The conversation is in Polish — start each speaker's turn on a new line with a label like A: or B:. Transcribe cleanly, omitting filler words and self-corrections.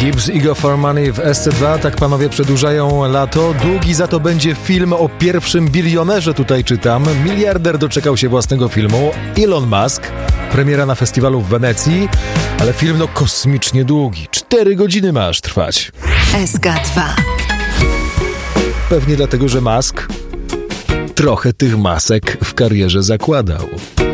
A: Gibbs i Go for Money w SC2. Tak panowie przedłużają lato. Długi za to będzie film o pierwszym bilionerze, tutaj czytam. Miliarder doczekał się własnego filmu. Elon Musk. Premiera na festiwalu w Wenecji. Ale film kosmicznie długi. 4 godziny ma aż trwać.
B: SK2.
A: Pewnie dlatego, że Musk trochę tych masek w karierze zakładał.